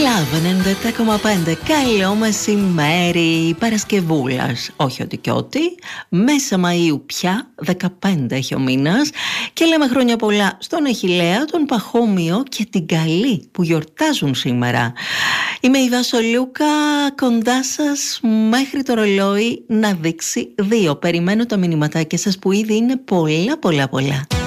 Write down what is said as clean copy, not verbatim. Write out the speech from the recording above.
97,5. Καλό μεσημέρι Παρασκευούλας. Όχι ότι κι ότι. Μέσα Μαΐου πια, 15 έχει ο μήνας. Και λέμε χρόνια πολλά στον Αχιλλέα, τον Παχώμιο και την Καλή που γιορτάζουν σήμερα. Είμαι η Δάσο Λούκα, κοντά σας μέχρι το ρολόι να δείξει 2. Περιμένω τα μηνυματάκια σας που ήδη είναι πολλά.